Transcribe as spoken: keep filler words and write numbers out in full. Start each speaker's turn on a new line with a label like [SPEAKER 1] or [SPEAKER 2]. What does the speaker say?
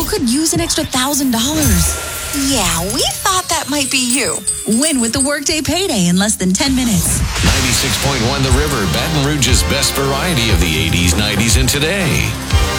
[SPEAKER 1] Who could use an extra one thousand dollars?
[SPEAKER 2] Yeah, we thought that might be you.
[SPEAKER 1] Win with the Workday Payday in less than ten minutes.
[SPEAKER 3] ninety-six point one The River, Baton Rouge's best variety of the eighties, nineties, and today.